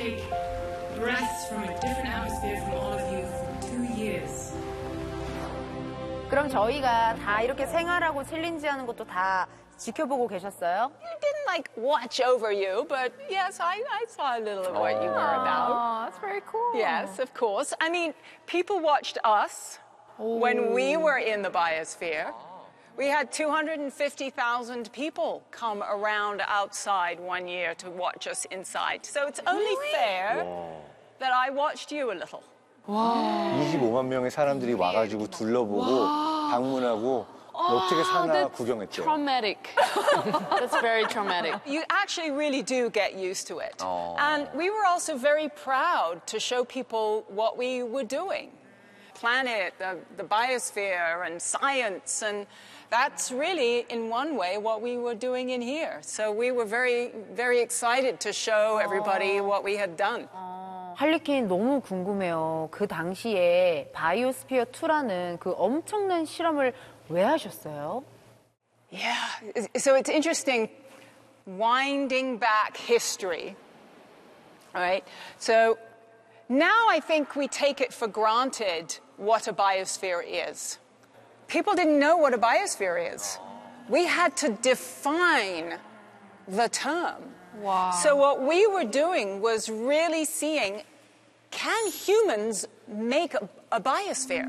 take breaths from a different atmosphere from all of you for 2 years. 그럼 저희가 다 이렇게 생활하고 챌린지 하는 것도 다 지켜보고 계셨어요? I didn't like watch over you, but yes, I saw a little of what you were about. Oh, that's very cool. Yes, of course. I mean, people watched us when we were in the biosphere. We had 250,000 people come around outside 1 year to watch us inside. So it's only fair that I watched you a little. 25만 명의 사람들이 와가지고 둘러보고 방문하고 어떻게 사나 구경했죠. Traumatic. That's very traumatic. You actually really do get used to it. And we were also very proud to show people what we were doing. Planet, the biosphere, and science, and that's really, in one way, what we were doing in here. So we were very, very excited to show everybody what we had done. 할리퀸 너무 궁금해요. 그 당시에 바이오스피어 2라는 그 엄청난 실험을 왜 하셨어요? Yeah, so it's interesting, winding back history, right? So now I think we take it for granted what a biosphere is. People didn't know what a biosphere is. We had to define the term. Wow. So what we were doing was really seeing, can humans make a biosphere?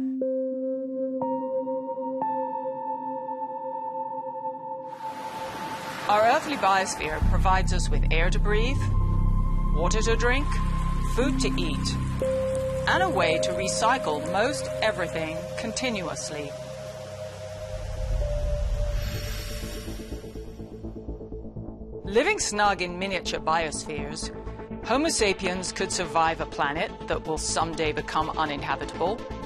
Our earthly biosphere provides us with air to breathe, water to drink, food to eat, and a way to recycle most everything continuously. Living snug in miniature biospheres, Homo sapiens could survive a planet that will someday become uninhabitable